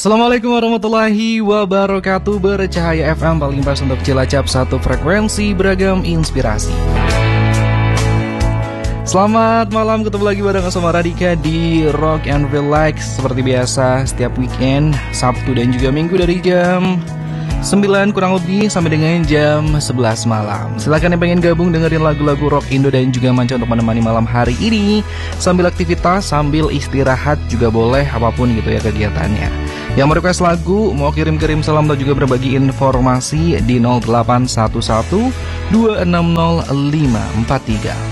Assalamualaikum warahmatullahi wabarakatuh. Bercahaya FM paling pas untuk Cilacap, satu frekuensi beragam inspirasi. Selamat malam, ketemu lagi bareng sama Radika di Rock and Relax. Seperti biasa setiap weekend, Sabtu dan juga Minggu dari jam 9 kurang lebih sampai dengan jam 11 malam. Silakan yang pengen gabung dengerin lagu-lagu rock Indo dan juga manca untuk menemani malam hari ini. Sambil aktivitas, sambil istirahat juga boleh, apapun gitu ya kegiatannya. Yang mau request lagu, mau kirim-kirim salam atau juga berbagi informasi di 0811 260 543.